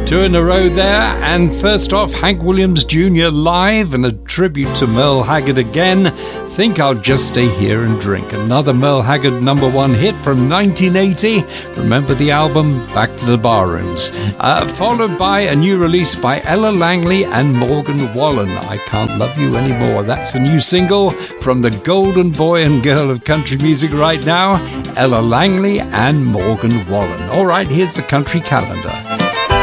Two in a row there, and first off, Hank Williams Jr. live and a tribute to Merle Haggard again. Think I'll Just Stay Here and Drink. Another Merle Haggard #1 hit from 1980. Remember the album Back to the Barrooms. Followed by a new release by Ella Langley and Morgan Wallen. I Can't Love You Anymore. That's the new single from the golden boy and girl of country music right now, Ella Langley and Morgan Wallen. All right, here's the country calendar.